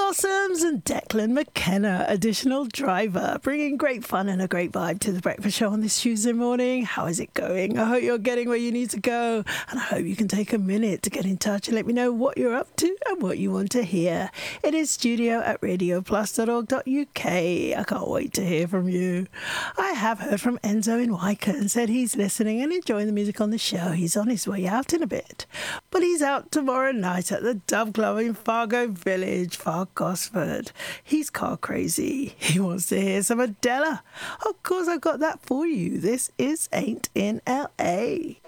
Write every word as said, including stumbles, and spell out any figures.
Blossoms and Declan McKenna, additional driver, bringing great fun and a great vibe to the breakfast show on this Tuesday morning. How is it going? I hope you're getting where you need to go, and I hope you can take a minute to get in touch and let me know what you're up to and what you want to hear. It is studio at radio plus dot org dot U K. I can't wait to hear from you. I have heard from Enzo in Wycombe and said he's listening and enjoying the music on the show. He's on his way out in a bit, but he's out tomorrow night at the Dove Club in Fargo Village, Far Gosford. He's car crazy. He wants to hear some Adele. Of course, I've got that for you. This is Ain't in L A.